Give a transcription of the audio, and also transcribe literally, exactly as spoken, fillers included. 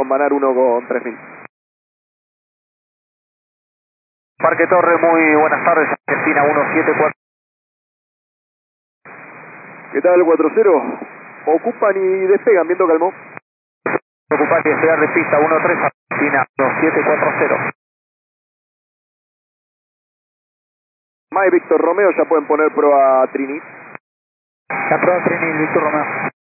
con Manar uno con tres mil. Parque Torre, muy buenas tardes, Argentina uno siete cuatro. ¿Qué tal, cuatro cero? Ocupan y despegan, viento calmó. Ocupar y despegar de pista uno tres, Argentina uno siete cuatro cero. Mike Víctor Romeo, ya pueden poner prueba Trini. La prueba Trini, Víctor Romeo.